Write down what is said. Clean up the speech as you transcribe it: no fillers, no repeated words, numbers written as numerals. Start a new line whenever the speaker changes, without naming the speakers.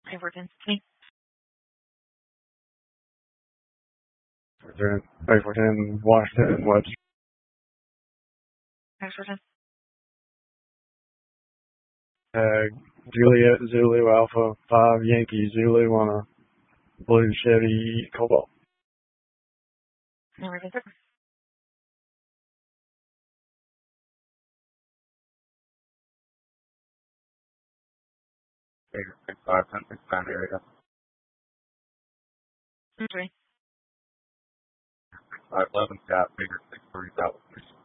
Everton. Me.
Overton, Washington, Webster.
Everton.
Juliet Zulu Alpha 5 Yankee Zulu on a blue Chevy Cobalt.
Everton.
6-5, 10-6 area.
3.
5-11 Scott, Figure 6-3 South.